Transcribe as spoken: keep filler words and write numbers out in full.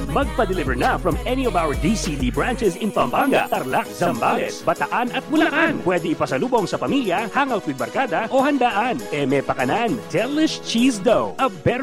Magpa-deliver na from any of our D C D branches in Pampanga, Tarlac, Zambales, Bataan at Bulacan. Pwede ipasalubong sa pamilya, hangout with barkada o handaan. Eme Pakanan, Delish Cheese Dough. A better